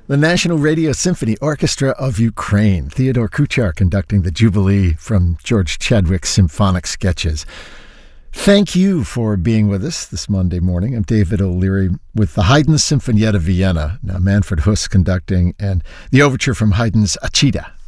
The National Radio Symphony Orchestra of Ukraine. Theodore Kuchar conducting the Jubilee from George Chadwick's symphonic sketches. Thank you for being with us this Monday morning. I'm David O'Leary with the Haydn Sinfonietta Vienna. Now Manfred Huss conducting, and the overture from Haydn's Achida.